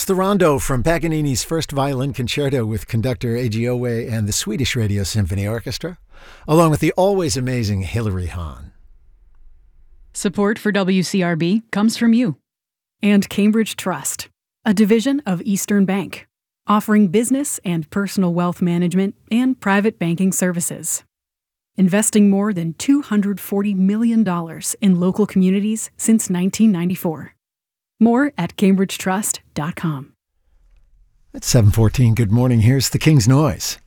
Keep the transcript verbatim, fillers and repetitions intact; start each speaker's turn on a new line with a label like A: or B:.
A: That's the Rondo from Paganini's First Violin Concerto with conductor Eiji Owe and the Swedish Radio Symphony Orchestra, along with the always amazing Hilary Hahn.
B: Support for W C R B comes from you and Cambridge Trust, a division of Eastern Bank, offering business and personal wealth management and private banking services. Investing more than two hundred forty million dollars in local communities since nineteen ninety-four. More at cambridge trust dot com.
A: At seven fourteen, good morning. Here's the King's Noise.